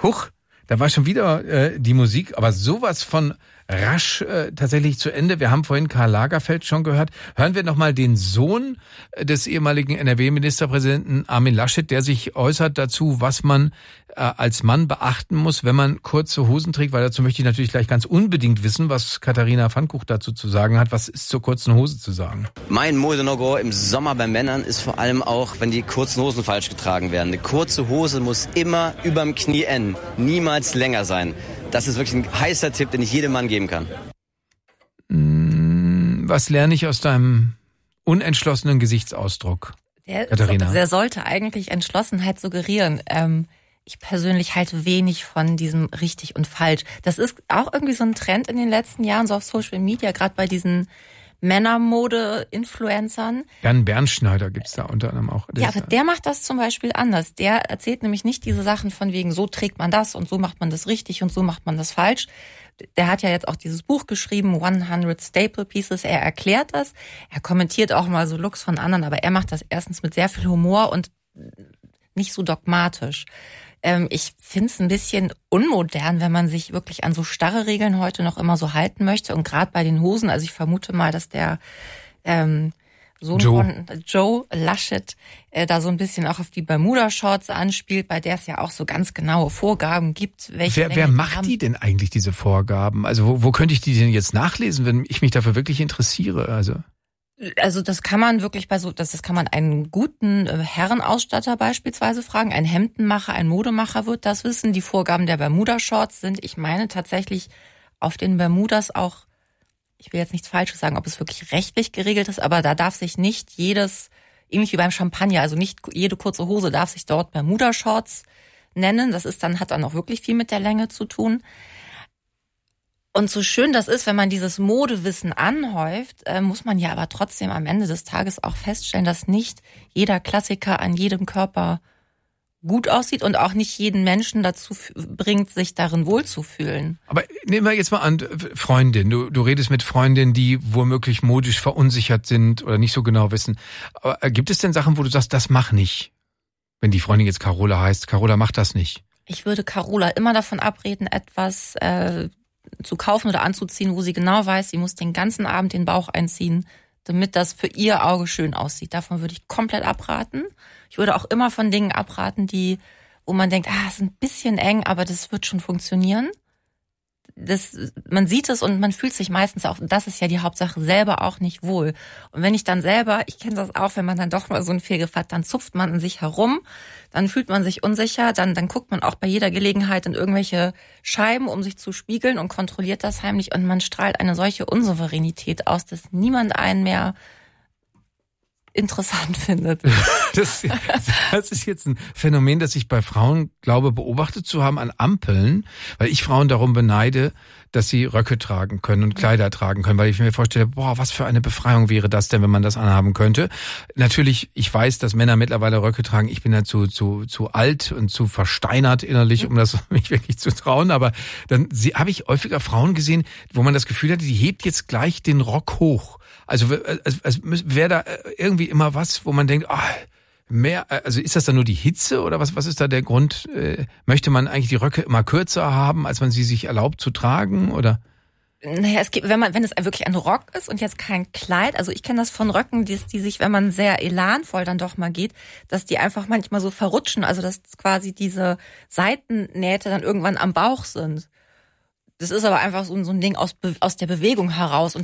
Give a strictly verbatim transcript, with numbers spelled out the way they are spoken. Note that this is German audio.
Huch, da war schon wieder äh, die Musik, aber sowas von rasch äh, tatsächlich zu Ende. Wir haben vorhin Karl Lagerfeld schon gehört. Hören wir nochmal den Sohn des ehemaligen N R W-Ministerpräsidenten Armin Laschet, der sich äußert dazu, was man äh, als Mann beachten muss, wenn man kurze Hosen trägt, weil dazu möchte ich natürlich gleich ganz unbedingt wissen, was Katharina Pfannkuch dazu zu sagen hat. Was ist zur kurzen Hose zu sagen? Mein Mode-No-Go im Sommer bei Männern ist vor allem auch, wenn die kurzen Hosen falsch getragen werden. Eine kurze Hose muss immer überm Knie enden, niemals länger sein. Das ist wirklich ein heißer Tipp, den ich jedem Mann geben kann. Was lerne ich aus deinem unentschlossenen Gesichtsausdruck, der, Katharina? Der sollte eigentlich Entschlossenheit suggerieren. Ähm, ich persönlich halte wenig von diesem richtig und falsch. Das ist auch irgendwie so ein Trend in den letzten Jahren, so auf Social Media, gerade bei diesen Männermode-Influencern. Jan Bernschneider gibt's da unter anderem auch. Ja, aber der macht das zum Beispiel anders. Der erzählt nämlich nicht diese Sachen von wegen, so trägt man das und so macht man das richtig und so macht man das falsch. Der hat ja jetzt auch dieses Buch geschrieben, hundert Staple Pieces. Er erklärt das. Er kommentiert auch mal so Looks von anderen, aber er macht das erstens mit sehr viel Humor und nicht so dogmatisch. Ich finde es ein bisschen unmodern, wenn man sich wirklich an so starre Regeln heute noch immer so halten möchte. Und gerade bei den Hosen, also ich vermute mal, dass der ähm, Sohn Joe. von Joe Laschet äh, da so ein bisschen auch auf die Bermuda-Shorts anspielt, bei der es ja auch so ganz genaue Vorgaben gibt. Welche Wer, wer macht die denn eigentlich, diese Vorgaben? Also wo, wo könnte ich die denn jetzt nachlesen, wenn ich mich dafür wirklich interessiere? Also Also das kann man wirklich bei so, das, das kann man einen guten Herrenausstatter beispielsweise fragen. Ein Hemdenmacher, ein Modemacher wird das wissen. Die Vorgaben der Bermuda-Shorts sind, ich meine tatsächlich auf den Bermudas auch, ich will jetzt nichts Falsches sagen, ob es wirklich rechtlich geregelt ist, aber da darf sich nicht jedes, ähnlich wie beim Champagner, also nicht jede kurze Hose darf sich dort Bermuda-Shorts nennen. Das ist dann, hat dann auch wirklich viel mit der Länge zu tun. Und so schön das ist, wenn man dieses Modewissen anhäuft, äh, muss man ja aber trotzdem am Ende des Tages auch feststellen, dass nicht jeder Klassiker an jedem Körper gut aussieht und auch nicht jeden Menschen dazu f- bringt, sich darin wohlzufühlen. Aber nehmen wir jetzt mal an, Freundin, du, du redest mit Freundinnen, die womöglich modisch verunsichert sind oder nicht so genau wissen. Aber gibt es denn Sachen, wo du sagst, das mach nicht? Wenn die Freundin jetzt Carola heißt, Carola, mach das nicht. Ich würde Carola immer davon abreden, etwas äh, zu kaufen oder anzuziehen, wo sie genau weiß, sie muss den ganzen Abend den Bauch einziehen, damit das für ihr Auge schön aussieht. Davon würde ich komplett abraten. Ich würde auch immer von Dingen abraten, die, wo man denkt, ah, ist ein bisschen eng, aber das wird schon funktionieren. Das, man sieht es und man fühlt sich meistens auch, das ist ja die Hauptsache, selber auch nicht wohl. Und wenn ich dann selber, ich kenne das auch, wenn man dann doch mal so ein Fehlgriff hat, dann zupft man an sich herum, dann fühlt man sich unsicher, dann, dann guckt man auch bei jeder Gelegenheit in irgendwelche Scheiben, um sich zu spiegeln und kontrolliert das heimlich und man strahlt eine solche Unsouveränität aus, dass niemand einen mehr interessant findet. Das, das ist jetzt ein Phänomen, das ich bei Frauen glaube, beobachtet zu haben an Ampeln, weil ich Frauen darum beneide, dass sie Röcke tragen können und Kleider tragen können, weil ich mir vorstelle, boah, was für eine Befreiung wäre das denn, wenn man das anhaben könnte. Natürlich, ich weiß, dass Männer mittlerweile Röcke tragen. Ich bin dazu zu zu alt und zu versteinert innerlich, um das mich wirklich zu trauen. Aber dann habe ich häufiger Frauen gesehen, wo man das Gefühl hatte, die hebt jetzt gleich den Rock hoch. Also, also, also wäre da irgendwie immer was, wo man denkt, ah, mehr, also ist das dann nur die Hitze oder was, was ist da der Grund? Äh, möchte man eigentlich die Röcke immer kürzer haben, als man sie sich erlaubt zu tragen, oder? Naja, es gibt, wenn man, wenn es wirklich ein Rock ist und jetzt kein Kleid, also ich kenne das von Röcken, die, die sich, wenn man sehr elanvoll dann doch mal geht, dass die einfach manchmal so verrutschen, also dass quasi diese Seitennähte dann irgendwann am Bauch sind. Das ist aber einfach so, so ein Ding aus, aus der Bewegung heraus und